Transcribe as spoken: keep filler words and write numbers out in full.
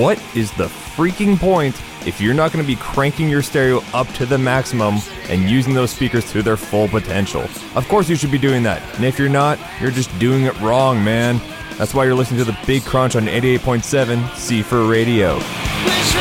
what is the freaking point if you're not going to be cranking your stereo up to the maximum and using those speakers to their full potential? Of course you should be doing that. And if you're not, you're just doing it wrong, man. That's why you're listening to The Big Crunch on eighty-eight point seven C four Radio.